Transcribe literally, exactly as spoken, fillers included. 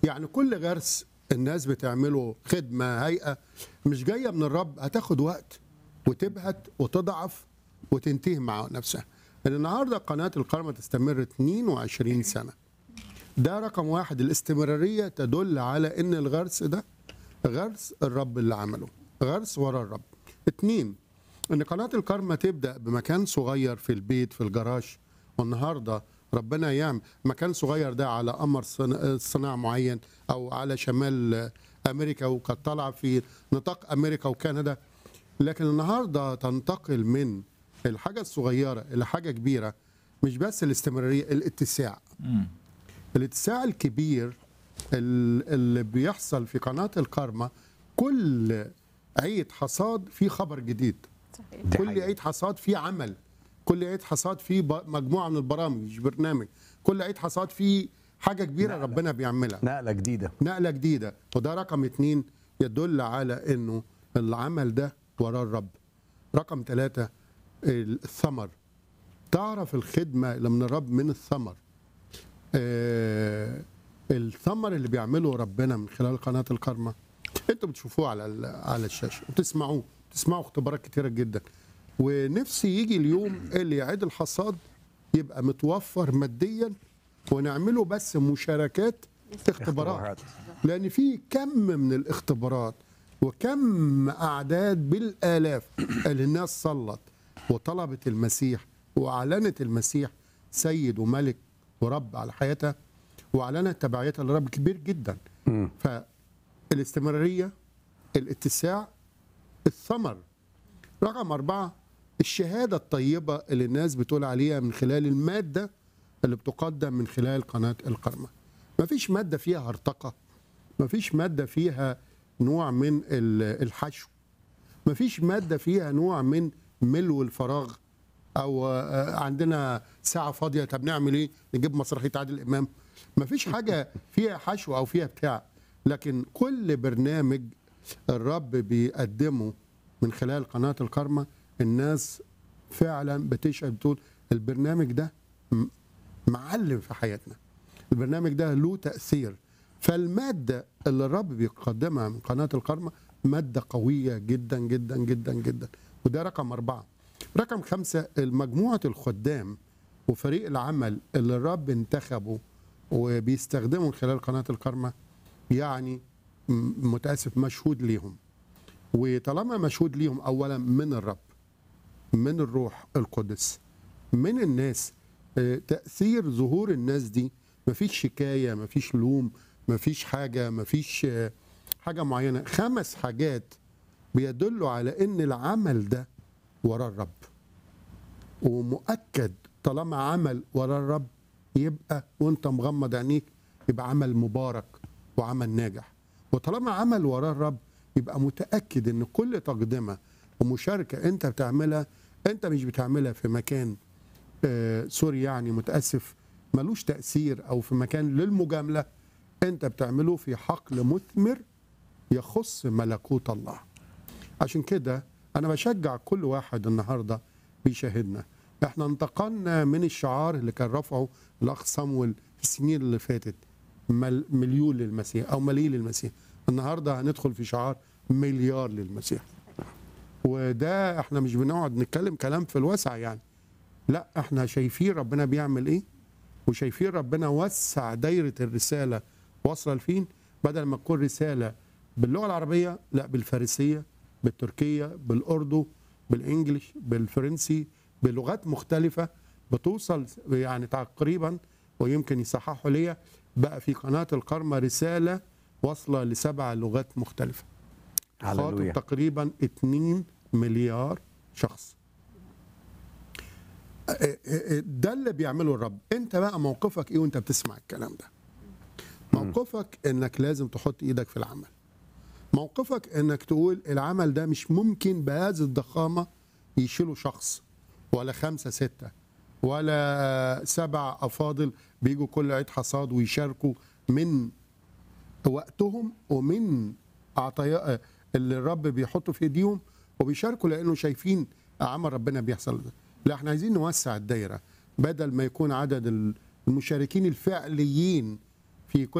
يعني كل غرس الناس بتعمله خدمة هيئة مش جاية من الرب، هتاخد وقت وتبهت وتضعف وتنتهي مع نفسها. النهارده قناة الكرمة تستمر اثنين وعشرين سنة. ده رقم واحد. الاستمرارية تدل على ان الغرس ده غرس الرب اللي عمله، غرس ورا الرب. اتنين، ان قناة الكرمة تبدأ بمكان صغير في البيت في الجراج، والنهارده ربنا يعمل مكان صغير ده على قمر صناع معين او على شمال امريكا، وقد طلع في نطاق امريكا وكندا. لكن النهارده تنتقل من الحاجه الصغيره الى حاجه كبيره. مش بس الاستمراريه، الاتساع. مم. الاتساع الكبير اللي بيحصل في قناه الكرمة. كل عيد حصاد في خبر جديد. صحيح. كل عيد حصاد في عمل، كل عيد حصاد في مجموعه من البرامج، برنامج، كل عيد حصاد في حاجه كبيره نقلة. ربنا بيعملها، نقله جديده نقله جديده. وده رقم اتنين يدل على انه العمل ده وراه الرب. رقم ثلاثة، الثمر. تعرف الخدمه اللي من الرب من الثمر. آه الثمر اللي بيعمله ربنا من خلال قناه الكرمة، انتوا بتشوفوه على على الشاشه وتسمعوه، تسمعوا اختبارات كتيره جدا. ونفسي يجي اليوم اللي يعيد الحصاد يبقى متوفر ماديا، ونعمله بس مشاركات اختبارات، لان في كم من الاختبارات وكم اعداد بالالاف اللي الناس صلت وطلبت المسيح واعلنت المسيح سيد وملك ورب على حياتها، واعلنت تبعيتها للرب كبير جدا. فالاستمراريه، الاتساع، الثمر. رقم أربعة، الشهادة الطيبة اللي الناس بتقول عليها من خلال المادة اللي بتقدم من خلال قناة الكرمة. مفيش مادة فيها هرطقة، مفيش مادة فيها نوع من الحشو، مفيش مادة فيها نوع من ملو الفراغ، أو عندنا ساعة فاضية طب نعمل إيه؟ نجيب مسرحية عادل إمام. مفيش حاجة فيها حشو أو فيها بتاع، لكن كل برنامج الرب بيقدمه من خلال قناة الكرمة الناس فعلا بتشهد، بتقول البرنامج ده معلم في حياتنا، البرنامج ده له تأثير. فالمادة اللي الرب بيقدمها من قناة الكرمة مادة قوية جدا جدا جدا جدا. وده رقم أربعة. رقم خمسة، المجموعة الخدام وفريق العمل اللي الرب انتخبه وبيستخدمه من خلال قناة الكرمة، يعني متأسف مشهود ليهم. وطالما مشهود ليهم اولا من الرب، من الروح القدس، من الناس، تأثير ظهور الناس دي مفيش شكاية، مفيش لوم، مفيش حاجة، مفيش حاجة معينة. خمس حاجات بيدلوا على ان العمل ده ورا الرب. ومؤكد طالما عمل ورا الرب يبقى وانت مغمض عينيك يبقى عمل مبارك وعمل ناجح. وطالما عمل ورا الرب يبقى متأكد ان كل تقدمة ومشاركة انت بتعملها، انت مش بتعملها في مكان آه سوري يعني متأسف ملوش تأثير، او في مكان للمجاملة. انت بتعمله في حقل مثمر يخص ملكوت الله. عشان كده انا بشجع كل واحد النهاردة بيشاهدنا، احنا انتقلنا من الشعار اللي كان رفعه الاخ صامويل في السنين اللي فاتت، مليون للمسيح او مليون للمسيح. النهارده هندخل في شعار مليار للمسيح. وده احنا مش بنقعد نتكلم كلام في الوسع يعني، لا احنا شايفين ربنا بيعمل ايه، وشايفين ربنا وسع دايره الرساله واصله لفين. بدل ما تكون رساله باللغه العربيه، لا بالفارسيه، بالتركيه، بالاردو، بالانجليش، بالفرنسي، بلغات مختلفه بتوصل يعني تقريبا، ويمكن يصححوا ليا بقى في قناه الكرمة رساله واصله لسبع لغات مختلفه. خاطب تقريبا اتنين مليار شخص. ده اللي بيعمله الرب. انت بقى موقفك ايه وانت بتسمع الكلام ده؟ موقفك انك لازم تحط ايدك في العمل. موقفك انك تقول العمل ده مش ممكن بهذه الضخامه يشيله شخص ولا خمسه سته ولا سبع افاضل بيجوا كل عيد حصاد ويشاركوا من وقتهم ومن عطايا اللي الرب بيحطه في ايديهم وبيشاركوا لانه شايفين عمل ربنا بيحصل ده. لا احنا عايزين نوسع الدايره، بدل ما يكون عدد المشاركين الفعليين في كل